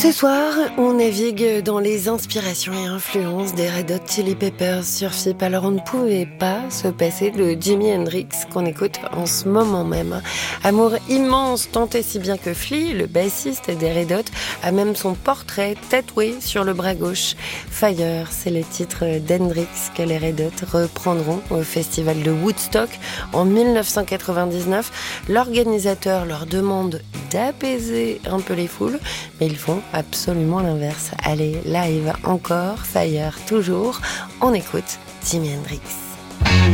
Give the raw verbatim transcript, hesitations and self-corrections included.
Ce soir, on navigue dans les inspirations et influences des Red Hot Chili Peppers sur F I P. Alors on ne pouvait pas se passer de Jimi Hendrix qu'on écoute en ce moment même. Amour immense, tant et si bien que Flea, le bassiste des Red Hot, a même son portrait tatoué sur le bras gauche. Fire, c'est le titre d'Hendrix que les Red Hot reprendront au festival de Woodstock en dix-neuf cent quatre-vingt-dix-neuf. L'organisateur leur demande d'apaiser un peu les foules, mais ils font absolument l'inverse. Allez, live encore, Fire toujours, on écoute Jimi Hendrix.